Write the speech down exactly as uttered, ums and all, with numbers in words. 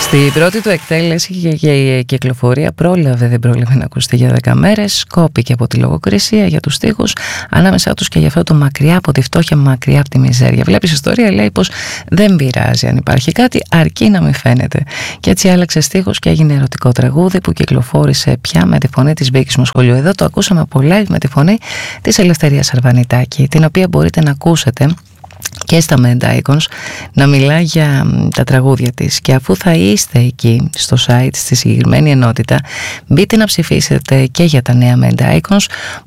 Στην πρώτη του εκτέλεση και η κυκλοφορία πρόλαβε, δεν πρόλαβε να ακουστεί για δέκα μέρες. Κόπηκε από τη λογοκρισία για τους στίχους, ανάμεσά τους και για αυτό το μακριά από τη φτώχεια, μακριά από τη μιζέρια. Βλέπεις, η ιστορία λέει πως δεν πειράζει αν υπάρχει κάτι, αρκεί να μην φαίνεται. Και έτσι άλλαξε στίχους και έγινε ερωτικό τραγούδι που κυκλοφόρησε πια με τη φωνή της Βίκης Μοσχολιού. Εδώ το ακούσαμε από live με τη φωνή της Ελευθερίας Αρβανιτάκη, την οποία μπορείτε να ακούσετε και στα Mend Icons να μιλά για τα τραγούδια της. Και αφού θα είστε εκεί στο site, στη συγκεκριμένη ενότητα, μπείτε να ψηφίσετε και για τα νέα Mend Icons